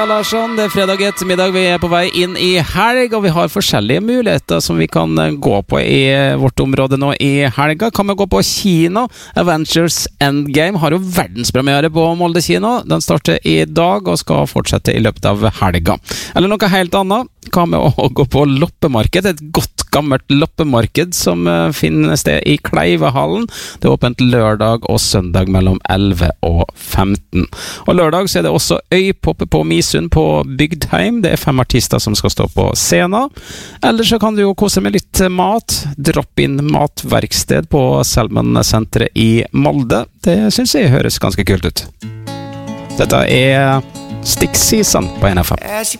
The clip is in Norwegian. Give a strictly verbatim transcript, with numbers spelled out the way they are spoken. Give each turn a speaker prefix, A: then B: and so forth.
A: Larsson, det er fredag ettermiddag, vi er på vei inn i helg, og vi har forskjellige muligheter som vi kan gå på i vårt område nå i helga. Kan vi gå på kino? Avengers Endgame har jo verdenspremiere på Molde kino. Den starter i dag og skal fortsette i løpet av helga. Eller noe helt annet. Kan vi også gå på loppemarked, et godt gammelt loppemarked som finner sted i Kleivehallen. Det er åpent lørdag og søndag mellom elleve og femten. Og lørdag så er det også øypoppe på Misund på Bygdheim. Det er fem artister som skal stå på scenen. Eller så kan du jo kose med litt mat. Dropp inn matverksted på Selman-senteret i Molde. Det synes jeg høres ganske kult ut. Dette er Stick Season på N F M.